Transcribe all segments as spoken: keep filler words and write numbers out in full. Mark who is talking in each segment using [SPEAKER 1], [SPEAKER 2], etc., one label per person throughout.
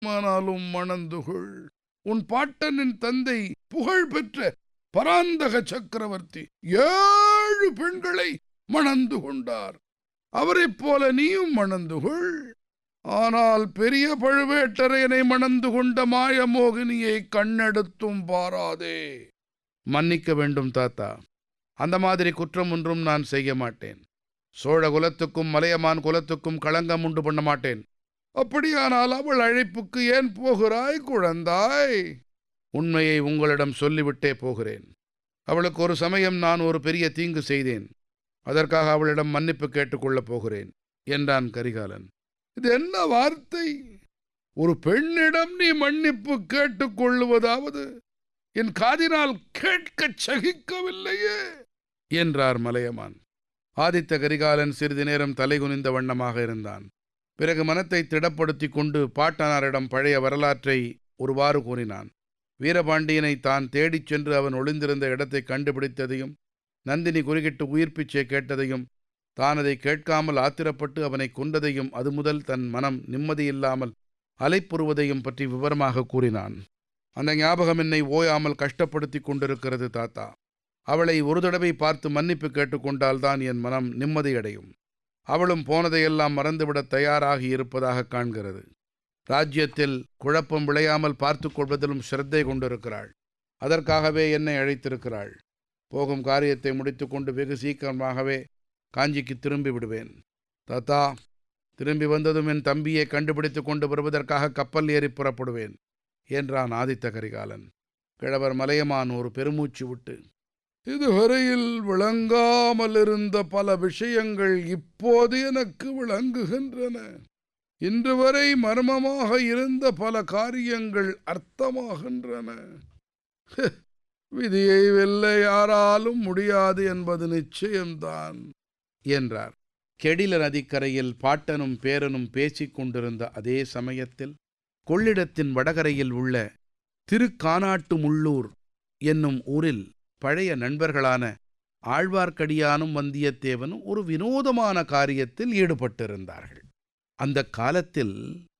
[SPEAKER 1] ஆனாலும் மணந்துகொள். உன் பாட்டனின் தந்தை புகழ் பெற்ற பராந்தக சக்கரவர்த்தி ஏழு பெண்களை மணந்து கொண்டார். அவரைப் போல நீயும் மணந்துகொள். ஆனால் பெரிய பழுவேட்டரையனை மணந்து கொண்ட மாயமோகினியை கண்ணெடுத்தும் பாராதே. மன்னிக்க வேண்டும் தாத்தா, அந்த மாதிரி குற்றம் ஒன்றும் நான் செய்ய மாட்டேன். சோழ குலத்துக்கும் மலையமான் குலத்துக்கும் களங்கம் உண்டு பண்ண மாட்டேன். அப்படியானால் அவள் அழைப்புக்கு ஏன் போகிறாய் குழந்தாய்? உண்மையை உங்களிடம் சொல்லிவிட்டே போகிறேன். அவளுக்கு ஒரு சமயம் நான் ஒரு பெரிய தீங்கு செய்தேன். அதற்காக அவளிடம் மன்னிப்பு கேட்டுக்கொள்ளப் போகிறேன் என்றான் கரிகாலன். இது என்ன வார்த்தை? ஒரு பெண்ணிடம் நீ மன்னிப்பு கேட்டுக்கொள்ளுவதாவது என் காதினால் கேட்க சகிக்கவில்லையே என்றார் மலையமான். ஆதித்த கரிகாலன் சிறிது நேரம் தலைகுனிந்த வண்ணமாக இருந்தான். பிறகு மனத்தை திடப்படுத்தி கொண்டு பாட்டனாரிடம் பழைய வரலாற்றை ஒருவாறு கூறினான். வீரபாண்டியனை தான் தேடிச் சென்று அவன் ஒளிந்திருந்த இடத்தை கண்டுபிடித்ததையும், நந்தினி குறுகிட்டு உயிர்ப்பிச்சை கேட்டதையும், தான் அதை கேட்காமல் ஆத்திரப்பட்டு அவனை கொன்றதையும், அது முதல் தன் மனம் நிம்மதியில்லாமல் அலைப்புறுவதையும் பற்றி விவரமாக கூறினான். அந்த ஞாபகம் என்னை ஓயாமல் கஷ்டப்படுத்தி கொண்டிருக்கிறது தாத்தா. அவளை ஒரு தடவை பார்த்து மன்னிப்பு கேட்டுக்கொண்டால்தான் என் மனம் நிம்மதியடையும். அவளும் போனதையெல்லாம் மறந்துவிட தயாராகி இருப்பதாக காண்கிறது. ராஜ்யத்தில் குழப்பம் விளையாமல் பார்த்து கொள்வதிலும் சிரத்தை கொண்டிருக்கிறாள். அதற்காகவே என்னை அழைத்திருக்கிறாள். போகும் காரியத்தை முடித்து கொண்டு வெகு சீக்கிரமாகவே காஞ்சிக்கு திரும்பி விடுவேன். தாத்தா, திரும்பி வந்ததும் என் தம்பியை கண்டுபிடித்து கொண்டு வருவதற்காக கப்பல் ஏறி புறப்படுவேன் என்றான் ஆதித்த கரிகாலன். கிழவர் மலையமான் ஒரு பெருமூச்சு விட்டு, இதுவரையில் விளங்காமல் இருந்த பல விஷயங்கள் இப்போது எனக்கு விளங்குகின்றன. இன்று வரை மர்மமாக இருந்த பல காரியங்கள் அர்த்தமாகின்றன. விதியை வெல்ல யாராலும் முடியாது என்பது நிச்சயம்தான் என்றார். கெடில நதிக்கரையில் பாட்டனும் பேரனும் பேசிக் கொண்டிருந்த அதே சமயத்தில் கொள்ளிடத்தின் வடகரையில் உள்ள திருக்கானாட்டு முள்ளூர் என்னும் ஊரில் பழைய நண்பர்களான ஆழ்வார்க்கடியானும் வந்தியத்தேவனும் ஒரு வினோதமான காரியத்தில் ஈடுபட்டிருந்தார்கள். அந்த காலத்தில்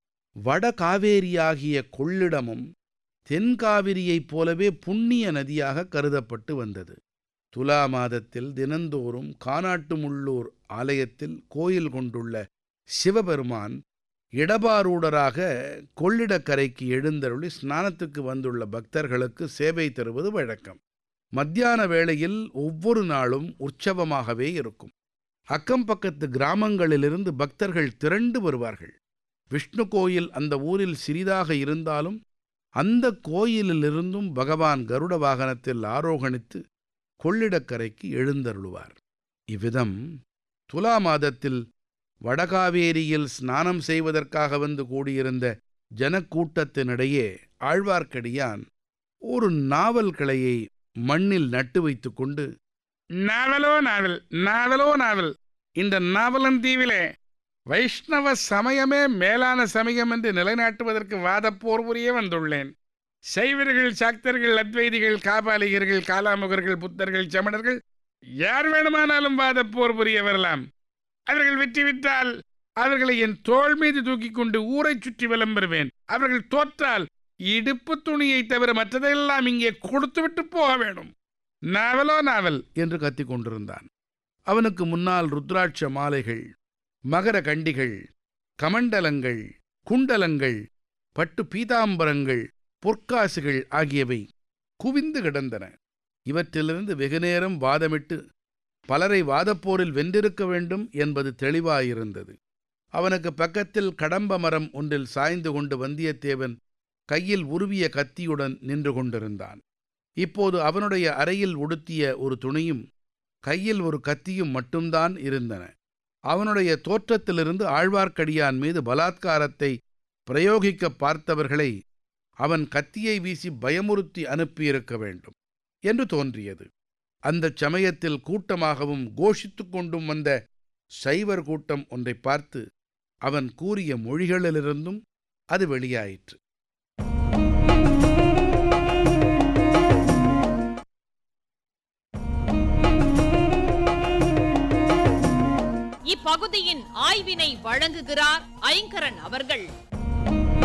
[SPEAKER 1] வடகாவேரியாகிய கொள்ளிடமும் தென்காவிரியைப் போலவே புண்ணிய நதியாக கருதப்பட்டு வந்தது. துலா மாதத்தில் தினந்தோறும் கானாட்டு முள்ளூர் ஆலயத்தில் கோயில் கொண்டுள்ள சிவபெருமான் இடபாரூடராக கொள்ளிடக்கரைக்கு எழுந்தருளி ஸ்நானத்துக்கு வந்துள்ள பக்தர்களுக்கு சேவை தருவது வழக்கம். மத்தியான வேளையில் ஒவ்வொரு நாளும் உற்சவமாகவே இருக்கும். அக்கம் பக்கத்து கிராமங்களிலிருந்து பக்தர்கள் திரண்டு வருவார்கள். விஷ்ணு கோயில் அந்த ஊரில் சிறிதாக இருந்தாலும் அந்த கோயிலிலிருந்தும் பகவான் கருட வாகனத்தில் ஆரோகணித்து கொள்ளிடக்கரைக்கு எழுந்தருளுவார். இவ்விதம் துலா மாதத்தில் வடகாவேரியில் ஸ்நானம் செய்வதற்காக வந்து கூடியிருந்த ஜனக்கூட்டத்தினிடையே ஆழ்வார்க்கடியான் ஒரு நாவல் கிளையை மண்ணில் நட்டு வைத்து கொண்டு, நாவலோ நாவல், நாவலோ நாவல், இந்த நாவலந்தீவிலே வைஷ்ணவ சமயமே மேலான சமயம் என்று நிலைநாட்டுவதற்கு வாதப்போர் புரிய வந்துள்ளேன். சைவர்கள், சாக்தர்கள், அத்வைதிகள், காபாலிகர்கள், காலாமுகர்கள், புத்தர்கள், சமணர்கள் யார் வேணுமானாலும் வாதப்போர் புரிய வரலாம். அவர்கள் வெற்றி விட்டால் அவர்களை என் தோள் மீது தூக்கி கொண்டு ஊரை சுற்றி வலம் பெறுவேன். அவர்கள் தோற்றால் இடுப்பு துணியை தவிர மற்றதெல்லாம் இங்கே கொடுத்துவிட்டு போக வேண்டும். நாவலோ நாவல் என்று கத்தி கொண்டிருந்தான். அவனுக்கு முன்னால் ருத்ராட்ச மாலைகள், மகர கண்டிகள், கமண்டலங்கள், குண்டலங்கள், பட்டு பீதாம்பரங்கள், பொற்காசுகள் ஆகியவை குவிந்து கிடந்தன. இவற்றிலிருந்து வெகுநேரம் வாதமிட்டு பலரை வாதப்போரில் வென்றிருக்க வேண்டும் என்பது தெளிவாயிருந்தது. அவனுக்கு பக்கத்தில் கடம்ப மரம் ஒன்றில் சாய்ந்து கொண்டு வந்தியத்தேவன் கையில் உருவிய கத்தியுடன் நின்று கொண்டிருந்தான். இப்போது அவனுடைய அறையில் உடுத்திய ஒரு துணியும் கையில் ஒரு கத்தியும் மட்டும்தான் இருந்தன. அவனுடைய தோற்றத்திலிருந்து ஆழ்வார்க்கடியான் மீது பலாத்காரத்தை பிரயோகிக்க பார்த்தவர்களை அவன் கத்தியை வீசி பயமுறுத்தி அனுப்பியிருக்க வேண்டும் என்று தோன்றியது. அந்த சமயத்தில் கூட்டமாகவும் கோஷித்து கொண்டும் வந்த சைவர் கூட்டம் ஒன்றை பார்த்து அவன் கூறிய மொழிகளிலிருந்தும் அது வெளியாயிற்று.
[SPEAKER 2] இப்பகுதியின் ஆய்வினை வழங்குகிறார் ஐங்கரன் அவர்கள்.